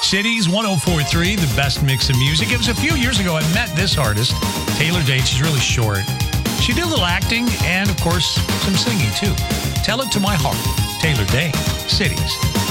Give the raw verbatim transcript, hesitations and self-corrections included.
Cities one oh four point three, the best mix of music. It was a few years ago I met this artist, Taylor Dayne. She's really short. She did a little acting and, of course, some singing, too. Tell It to My Heart, Taylor Dayne, Cities.